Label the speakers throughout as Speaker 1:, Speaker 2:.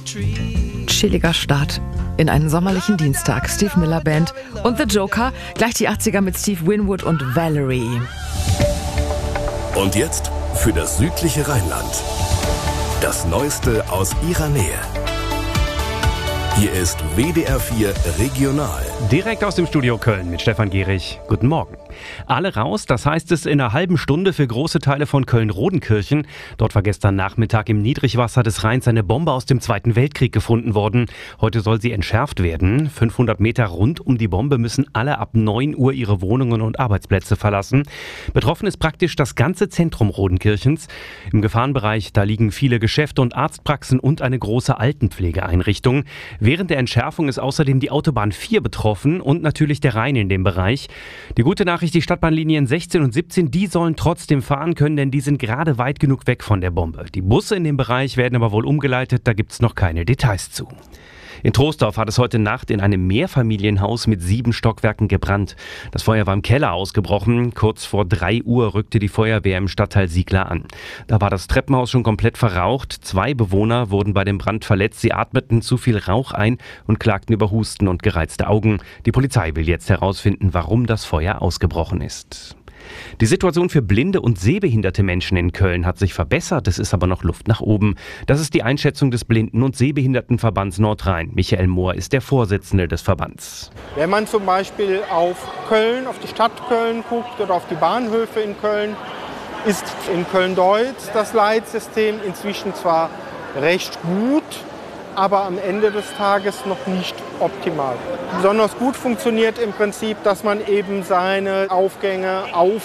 Speaker 1: Chilliger Start in einen sommerlichen Dienstag. Steve Miller Band und The Joker. Gleich die 80er mit Steve Winwood und Valerie.
Speaker 2: Und jetzt für das südliche Rheinland. Das Neueste aus ihrer Nähe. Hier ist WDR 4 Regional.
Speaker 3: Direkt aus dem Studio Köln mit Stefan Gehrig. Guten Morgen. Alle raus, das heißt es in einer halben Stunde für große Teile von Köln-Rodenkirchen. Dort war gestern Nachmittag im Niedrigwasser des Rheins eine Bombe aus dem Zweiten Weltkrieg gefunden worden. Heute soll sie entschärft werden. 500 Meter rund um die Bombe müssen alle ab 9 Uhr ihre Wohnungen und Arbeitsplätze verlassen. Betroffen ist praktisch das ganze Zentrum Rodenkirchens. Im Gefahrenbereich, da liegen viele Geschäfte und Arztpraxen und eine große Altenpflegeeinrichtung. Während der Entschärfung ist außerdem die Autobahn 4 betroffen und natürlich der Rhein in dem Bereich. Die gute Nachricht, die Stadtbahnlinien 16 und 17, die sollen trotzdem fahren können, denn die sind gerade weit genug weg von der Bombe. Die Busse in dem Bereich werden aber wohl umgeleitet, da gibt es noch keine Details zu. In Troisdorf hat es heute Nacht in einem Mehrfamilienhaus mit 7 Stockwerken gebrannt. Das Feuer war im Keller ausgebrochen. Kurz vor 3 Uhr rückte die Feuerwehr im Stadtteil Siegler an. Da war das Treppenhaus schon komplett verraucht. 2 Bewohner wurden bei dem Brand verletzt. Sie atmeten zu viel Rauch ein und klagten über Husten und gereizte Augen. Die Polizei will jetzt herausfinden, warum das Feuer ausgebrochen ist. Die Situation für blinde und sehbehinderte Menschen in Köln hat sich verbessert, es ist aber noch Luft nach oben. Das ist die Einschätzung des Blinden- und Sehbehindertenverbands Nordrhein. Michael Mohr ist der Vorsitzende des Verbands.
Speaker 4: Wenn man zum Beispiel auf Köln, auf die Stadt Köln guckt oder auf die Bahnhöfe in Köln, ist in Köln-Deutz das Leitsystem inzwischen zwar recht gut, aber am Ende des Tages noch nicht optimal. Besonders gut funktioniert im Prinzip, dass man eben seine Aufgänge,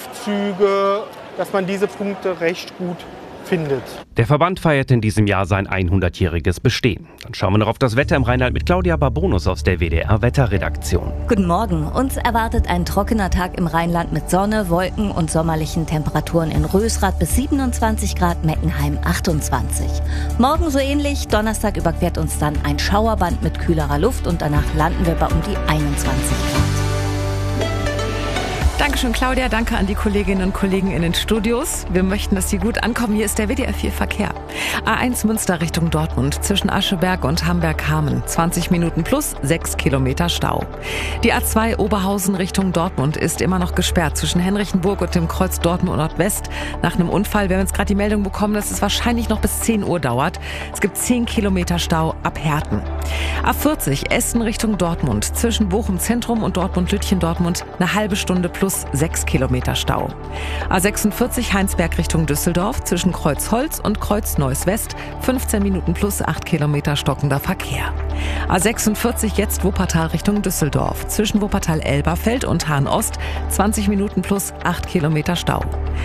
Speaker 4: Aufzüge, dass man diese Punkte recht gut findet.
Speaker 3: Der Verband feiert in diesem Jahr sein 100-jähriges Bestehen. Dann schauen wir noch auf das Wetter im Rheinland mit Claudia Barbonus aus der WDR-Wetterredaktion.
Speaker 5: Guten Morgen. Uns erwartet ein trockener Tag im Rheinland mit Sonne, Wolken und sommerlichen Temperaturen in Rösrath bis 27 Grad, Meckenheim 28. Morgen so ähnlich. Donnerstag überquert uns dann ein Schauerband mit kühlerer Luft und danach landen wir bei um die 21 Grad.
Speaker 1: Dankeschön, Claudia. Danke an die Kolleginnen und Kollegen in den Studios. Wir möchten, dass Sie gut ankommen. Hier ist der WDR 4 Verkehr. A1 Münster Richtung Dortmund zwischen Ascheberg und Hamberg-Hameln. 20 Minuten plus 6 Kilometer Stau. Die A2 Oberhausen Richtung Dortmund ist immer noch gesperrt zwischen Henrichenburg und dem Kreuz Dortmund Nordwest. Nach einem Unfall, wir haben jetzt gerade die Meldung bekommen, dass es wahrscheinlich noch bis 10 Uhr dauert. Es gibt 10 Kilometer Stau ab Herten. A40 Essen Richtung Dortmund zwischen Bochum Zentrum und Dortmund-Lütchen-Dortmund eine halbe Stunde plus 6 Kilometer Stau. A46 Heinsberg Richtung Düsseldorf zwischen Kreuzholz und Kreuz-Neuss West 15 Minuten plus 8 Kilometer stockender Verkehr. A46 jetzt Wuppertal Richtung Düsseldorf zwischen Wuppertal-Elberfeld und Hahn-Ost 20 Minuten plus 8 Kilometer Stau.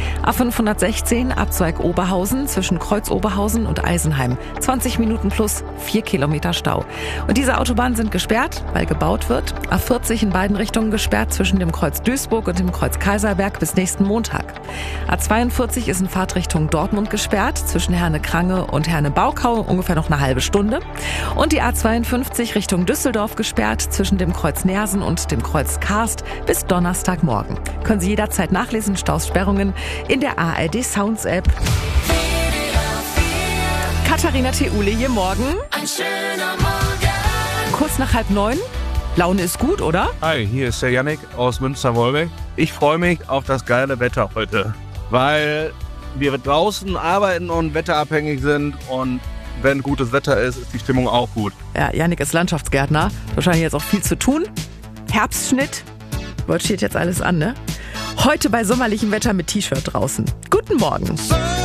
Speaker 1: A516 Abzweig Oberhausen zwischen Kreuz Oberhausen und Eisenheim 20 Minuten plus 4 Kilometer Stau. Und diese Autobahnen sind gesperrt, weil gebaut wird. A40 in beiden Richtungen gesperrt zwischen dem Kreuz Duisburg und dem Kreuz Kaiserberg bis nächsten Montag. A42 ist in Fahrtrichtung Dortmund gesperrt zwischen Herne-Krange und Herne-Baukau ungefähr noch eine halbe Stunde. Und die A52 Richtung Düsseldorf gesperrt zwischen dem Kreuz Nersen und dem Kreuz Karst bis Donnerstagmorgen. Können Sie jederzeit nachlesen, Staussperrungen in der ARD Sounds App. Katharina Theule hier morgen.
Speaker 6: Ein schöner Morgen.
Speaker 1: Kurz nach 8:30. Laune ist gut, oder?
Speaker 7: Hi, hier ist der Yannick aus Münster-Wolbeck. Ich freue mich auf das geile Wetter heute, weil wir draußen arbeiten und wetterabhängig sind und wenn gutes Wetter ist, ist die Stimmung auch gut.
Speaker 1: Ja, Yannick ist Landschaftsgärtner. Wahrscheinlich jetzt auch viel zu tun. Herbstschnitt. Steht jetzt alles an, ne? Heute bei sommerlichem Wetter mit T-Shirt draußen. Guten Morgen.